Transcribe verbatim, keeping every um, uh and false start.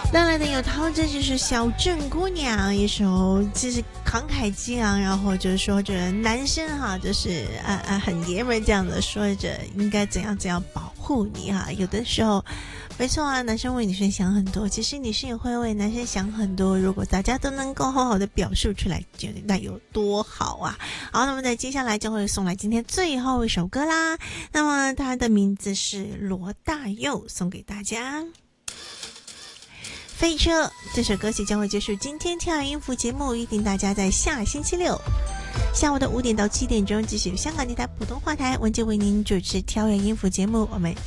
带来的有陶喆就是小镇姑娘一首，就是慷慨激昂，然后就是说着男生哈，就是啊啊很爷们这样的说着应该怎样怎样保护你哈。有的时候没错啊，男生为女生想很多，其实女生也会为男生想很多，如果大家都能够好好的表述出来，觉得那有多好啊。好，那么在接下来就会送来今天最后一首歌啦，那么它的名字是罗大佑，送给大家飞车。这首歌曲将会结束今天跳跃音符节目，预定大家在下星期六下午的五点到七点钟继续香港电台普通话台文杰为您主持跳跃音符节目，我们